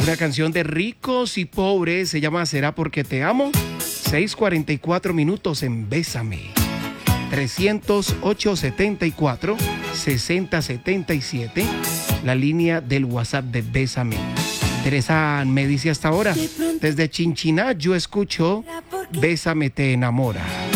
Una canción de Ricos y Pobres, se llama Será Porque Te Amo. 6:44 minutos en Bésame. 308-74-6077, la línea del WhatsApp de Bésame. Teresa me dice hasta ahora, desde Chinchiná yo escucho Bésame te enamora.